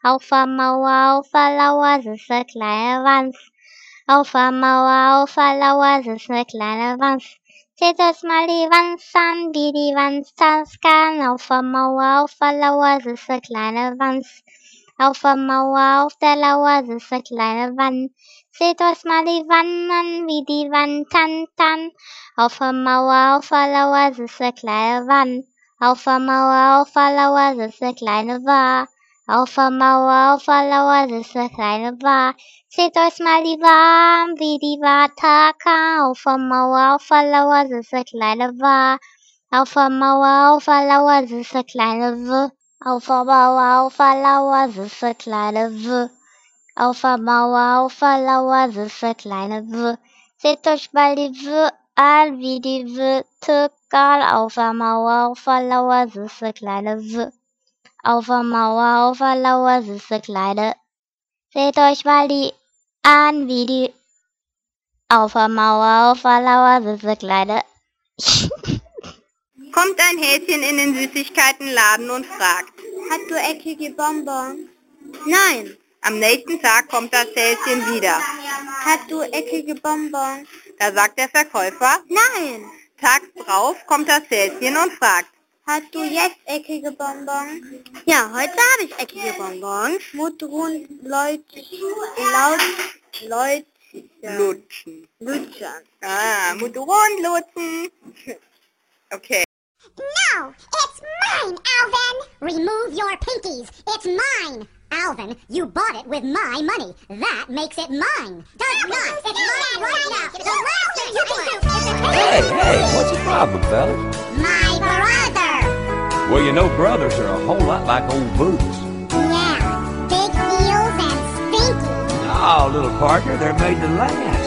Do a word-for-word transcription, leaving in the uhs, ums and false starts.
Auf der Mauer, auf der Lauer sitzt ne kleine Wanz. Auf der Mauer, auf der Lauer sitzt ne kleine Wanz. Seht euch mal die Wanz an, wie die Wanz tanzen kann. Auf der Mauer, auf der Lauer sitzt ne kleine Wanz. Auf der Mauer, auf der Lauer sitzt ne kleine Wann. Seht euch mal die Wann an, wie die Wann tanzen. Auf der Mauer, auf der Lauer sitzt ne kleine Wann. Auf der Mauer, auf der Lauer sitzt ne kleine Wa. Auf der Mauer, auf der Lauer sitzt ne kleine Wa. Seht euch mal die Wa an, wie die Wa takan. Auf der Mauer, auf der Lauer sitzt ne kleine Wa. Auf der Mauer, auf der Lauer sitzt ne kleine W. Auf der Mauer, auf der Lauer sitzt ne kleine W. Auf der Mauer, auf der Lauer sitzt ne kleine W. Seht euch mal die W an, wie die W takan. Auf der Mauer, auf der Lauer sitzt ne kleine W. Auf der Mauer, auf der Lauer sitzt ne kleine. Seht euch mal die an, wie die. Auf der Mauer, auf der Lauer sitzt ne kleine. Kommt ein Häschen in den Süßigkeitenladen und fragt: Hast du eckige Bonbons? Nein. Am nächsten Tag kommt das Häschen wieder. Hast du eckige Bonbons? Da sagt der Verkäufer: Nein. Tags drauf kommt das Häschen und fragt: Hast du jetzt eckige Bonbons? Ja, heute habe ich eckige Bonbons. Mutterhund, Leut, laut, Leut, Lutschen. Lutschern. Ah, Mutterhund lutschen. Okay. No, it's mine, Alvin! Remove your pinkies. It's mine. Alvin, you bought it with my money. That makes it mine. Does not. It's mine right now. The last thing you can do is to Hey, hey, what's the problem, fellas? my brother. Well, you know brothers are a whole lot like old boots. Yeah, big heels and stinky. Oh, little partner, they're made to last.